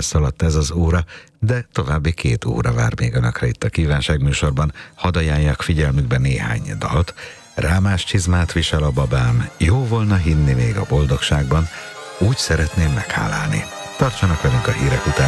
elszaladt ez az óra, de további 2 óra vár még önökre itt a Kívánság műsorban. Hadd ajánljak figyelmükbe néhány dalt. Rámás csizmát visel a babám, jó volna hinni még a boldogságban, úgy szeretném meghálálni. Tartsanak velünk a hírek után.